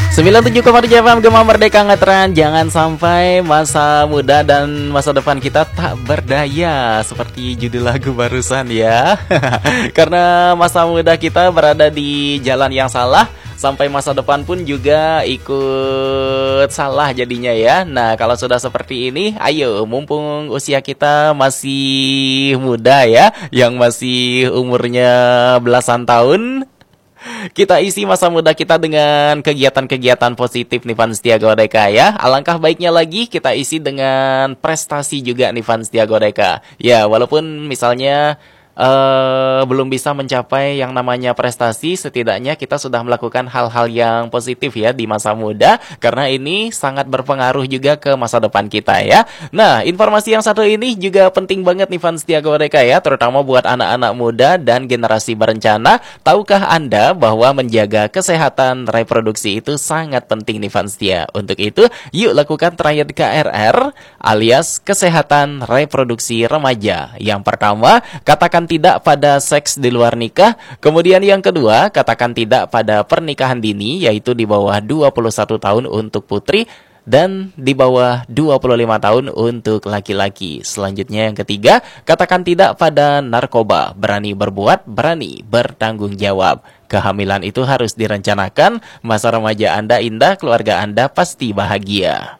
97,7 FM Gema Merdeka Ngetren. Jangan sampai masa muda dan masa depan kita tak berdaya, seperti judul lagu barusan ya. Karena masa muda kita berada di jalan yang salah, sampai masa depan pun juga ikut salah jadinya ya. Nah, kalau sudah seperti ini, ayo mumpung usia kita masih muda ya, yang masih umurnya belasan tahun, kita isi masa muda kita dengan kegiatan-kegiatan positif nih Fans Setia Godeka ya. Alangkah baiknya lagi kita isi dengan prestasi juga nih Fans Setia Godeka. Ya, walaupun misalnya belum bisa mencapai yang namanya prestasi, setidaknya kita sudah melakukan hal-hal yang positif ya di masa muda, karena ini sangat berpengaruh juga ke masa depan kita ya. Nah, informasi yang satu ini juga penting banget nih Fans Setia Godeka ya, terutama buat anak-anak muda dan generasi berencana. Tahukah Anda bahwa menjaga kesehatan reproduksi itu sangat penting nih Fans Setia? Untuk itu, yuk lakukan triad KRR alias kesehatan reproduksi remaja. Yang pertama, katakan tidak pada seks di luar nikah. Kemudian yang kedua, katakan tidak pada pernikahan dini, yaitu di bawah 21 tahun untuk putri dan di bawah 25 tahun untuk laki-laki. Selanjutnya yang ketiga, katakan tidak pada narkoba. Berani berbuat, berani bertanggung jawab. Kehamilan itu harus direncanakan. Masa remaja Anda indah, keluarga Anda pasti bahagia.